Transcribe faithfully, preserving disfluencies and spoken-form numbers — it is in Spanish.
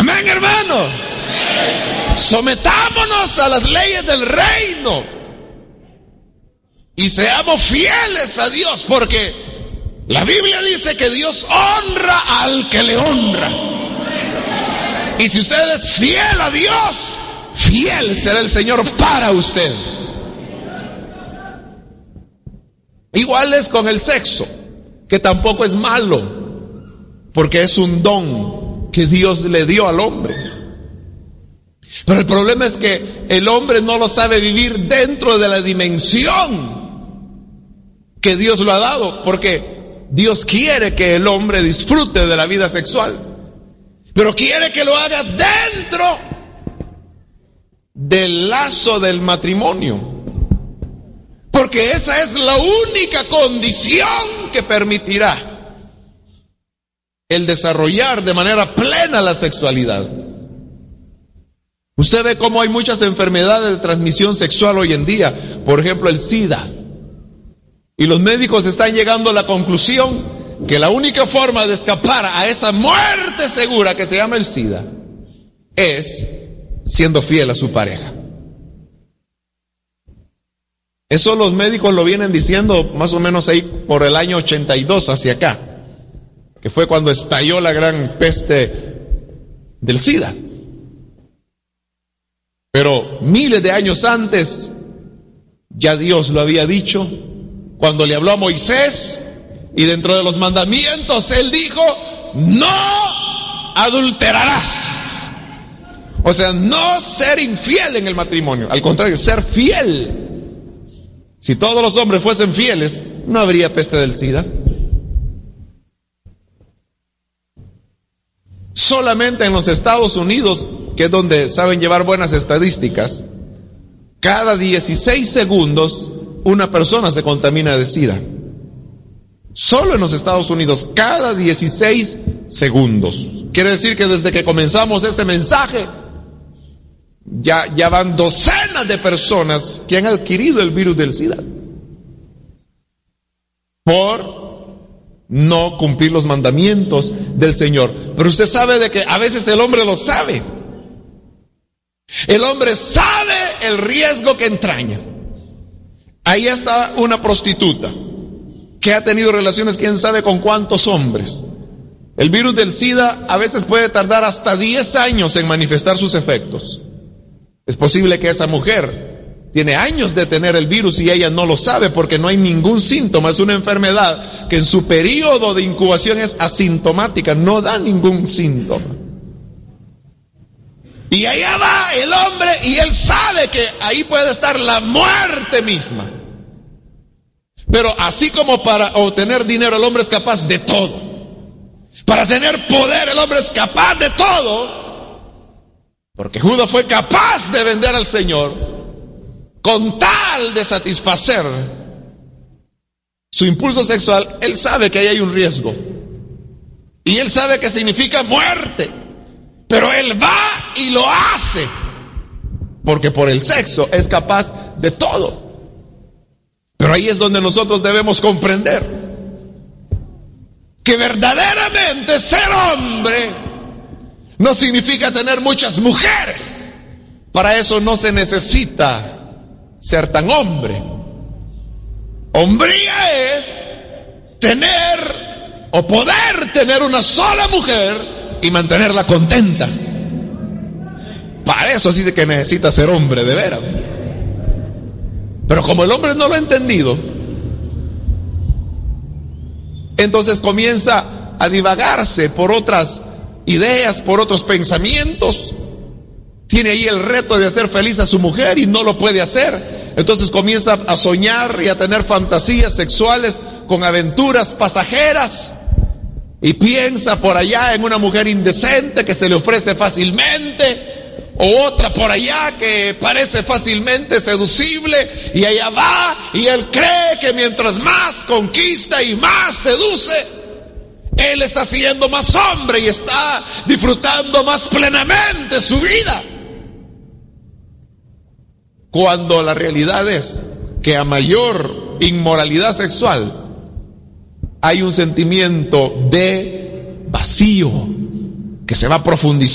Amén, hermano. Sometámonos a las leyes del reino y seamos fieles a Dios, porque la Biblia dice que Dios honra al que le honra. Y si usted es fiel a Dios, fiel será el Señor para usted. Igual es con el sexo, que tampoco es malo, porque es un don que Dios le dio al hombre. Pero el problema es que el hombre no lo sabe vivir dentro de la dimensión que Dios lo ha dado, porque Dios quiere que el hombre disfrute de la vida sexual, pero quiere que lo haga dentro del lazo del matrimonio, porque esa es la única condición que permitirá el desarrollar de manera plena la sexualidad. Usted ve cómo hay muchas enfermedades de transmisión sexual hoy en día, por ejemplo el SIDA, y los médicos están llegando a la conclusión que la única forma de escapar a esa muerte segura que se llama el SIDA es siendo fiel a su pareja. Eso los médicos lo vienen diciendo más o menos ahí por el año ochenta y dos hacia acá, que fue cuando estalló la gran peste del SIDA. Pero miles de años antes, ya Dios lo había dicho, cuando le habló a Moisés, y dentro de los mandamientos, Él dijo, no adulterarás. O sea, no ser infiel en el matrimonio, al contrario, ser fiel. Si todos los hombres fuesen fieles, no habría peste del SIDA. Solamente en los Estados Unidos, que es donde saben llevar buenas estadísticas, cada dieciséis segundos una persona se contamina de SIDA. Solo en los Estados Unidos, cada dieciséis segundos. Quiere decir que desde que comenzamos este mensaje, ya, ya van docenas de personas que han adquirido el virus del SIDA por no cumplir los mandamientos del Señor. Pero usted sabe de que a veces el hombre lo sabe. El hombre sabe el riesgo que entraña. Ahí está una prostituta que ha tenido relaciones quién sabe con cuántos hombres. El virus del SIDA a veces puede tardar hasta diez años en manifestar sus efectos. Es posible que esa mujer tiene años de tener el virus y ella no lo sabe porque no hay ningún síntoma. Es una enfermedad que en su periodo de incubación es asintomática, no da ningún síntoma. Y allá va el hombre y él sabe que ahí puede estar la muerte misma. Pero así como para obtener dinero el hombre es capaz de todo, para tener poder el hombre es capaz de todo, porque Judas fue capaz de vender al Señor con tal de satisfacer su impulso sexual. Él sabe que ahí hay un riesgo y él sabe que significa muerte, pero él va y lo hace porque por el sexo es capaz de todo. Pero ahí es donde nosotros debemos comprender que verdaderamente ser hombre no significa tener muchas mujeres. Para eso no se necesita ser tan hombre. Hombría es tener o poder tener una sola mujer y mantenerla contenta. Para eso sí que necesita ser hombre de veras. Pero como el hombre no lo ha entendido, entonces comienza a divagarse por otras ideas, por otros pensamientos. Tiene ahí el reto de hacer feliz a su mujer y no lo puede hacer. Entonces comienza a soñar y a tener fantasías sexuales con aventuras pasajeras. Y piensa por allá en una mujer indecente que se le ofrece fácilmente, o otra por allá que parece fácilmente seducible, y allá va, y él cree que mientras más conquista y más seduce, él está siendo más hombre y está disfrutando más plenamente su vida. Cuando la realidad es que a mayor inmoralidad sexual hay un sentimiento de vacío que se va profundizando.